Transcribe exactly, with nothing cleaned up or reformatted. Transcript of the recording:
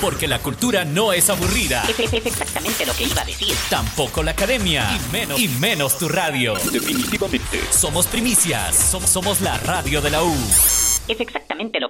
Porque la cultura no es aburrida. Es, es, es exactamente lo que iba a decir. Tampoco la academia. Y menos, y menos tu radio. Definitivamente. Somos primicias. Somos, somos la radio de la U. Es exactamente lo